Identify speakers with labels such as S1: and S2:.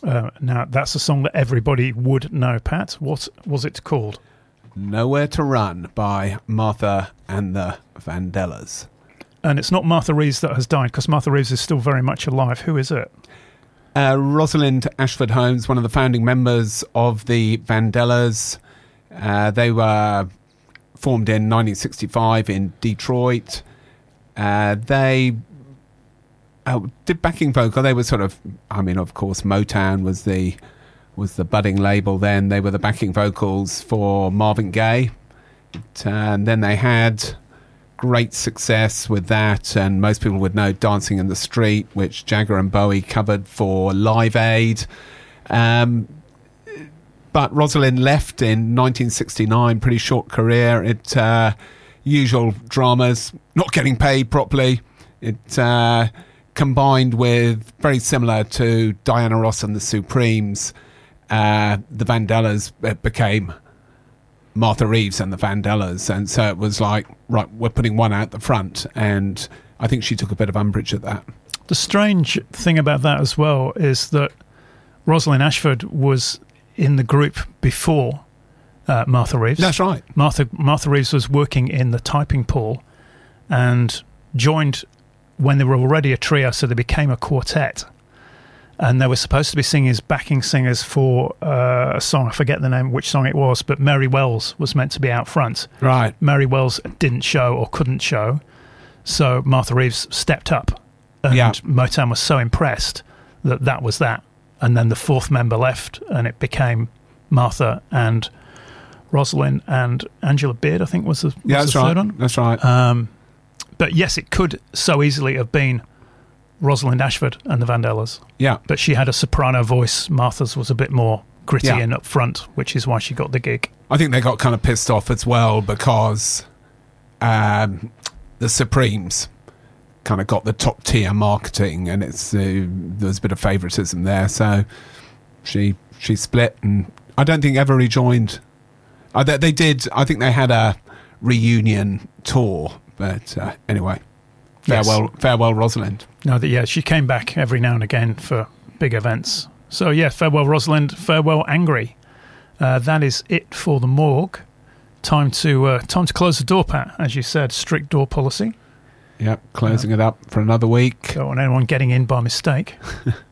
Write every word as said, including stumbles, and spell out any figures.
S1: Uh, now, that's a song that everybody would know, Pat. What was it called?
S2: Nowhere to Run by Martha and the Vandellas.
S1: And it's not Martha Reeves that has died, because Martha Reeves is still very much alive. Who is it?
S2: Uh, Rosalind Ashford Holmes, one of the founding members of the Vandellas. Uh, they were formed in nineteen sixty-five in Detroit. Uh, they uh, did backing vocal. They were sort of, I mean, of course, Motown was the was the budding label then. They were the backing vocals for Marvin Gaye. It, uh, and then they had great success with that, and most people would know Dancing in the Street, which Jagger and Bowie covered for Live Aid. Um, but Rosalind left in nineteen sixty-nine, pretty short career. It uh, usual dramas, not getting paid properly. It uh, combined with, very similar to Diana Ross and the Supremes, uh, the Vandellas became Martha Reeves and the Vandellas, and so it was like, right, we're putting one out the front, and I think she took a bit of umbrage at that.
S1: The strange thing about that as well is that Rosalind Ashford was in the group before uh, Martha Reeves.
S2: That's right.
S1: Martha Martha Reeves was working in the typing pool and joined when they were already a trio, so they became a quartet. And they were supposed to be singing as backing singers for uh, a song. I forget the name, which song it was, but Mary Wells was meant to be out front.
S2: Right.
S1: Mary Wells didn't show or couldn't show, so Martha Reeves stepped up. And
S2: yeah.
S1: Motown was so impressed that that was that. And then the fourth member left, and it became Martha and Rosalind and Angela Beard, I think was the, was
S2: yeah, that's
S1: the
S2: right.
S1: third one.
S2: That's right.
S1: Um, but yes, it could so easily have been Rosalind Ashford and the Vandellas.
S2: Yeah.
S1: But she had a soprano voice. Martha's was a bit more gritty
S2: yeah.
S1: and upfront, which is why she got the gig.
S2: I think they got kind of pissed off as well because um, the Supremes kind of got the top tier marketing, and it's uh, there was a bit of favouritism there. So she she split, and I don't think ever rejoined. Uh, they, they did. I think they had a reunion tour, but uh, anyway. Farewell, yes. farewell, Rosalind.
S1: No, that yeah, she came back every now and again for big events. So yeah, farewell, Rosalind. Farewell, Angry. Uh, that is it for the morgue. Time to uh, time to close the door, Pat. As you said, strict door policy.
S2: Yep, closing uh, it up for another week.
S1: Don't want anyone getting in by mistake.